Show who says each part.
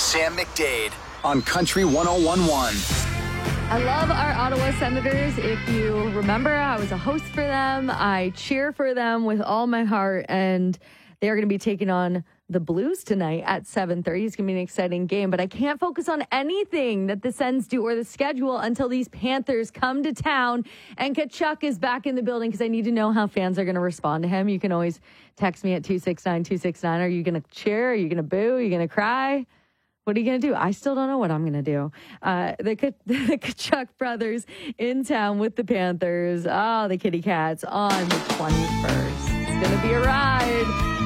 Speaker 1: Sam McDade on Country 101.1.
Speaker 2: I love our Ottawa Senators. If you remember, I was a host for them. I cheer for them with all my heart, and they're going to be taking on the Blues tonight at 7:30. It's going to be an exciting game, but I can't focus on anything that the Sens do or the schedule until these Panthers come to town and Tkachuk is back in the building, because I need to know how fans are going to respond to him. You can always text me at 269-269. Are you going to cheer? Are you going to boo? Are you going to cry? What are you going to do? I still don't know what I'm going to do. The Tkachuk brothers in town with the Panthers. Oh, the Kitty Cats on the 21st. It's going to be a ride.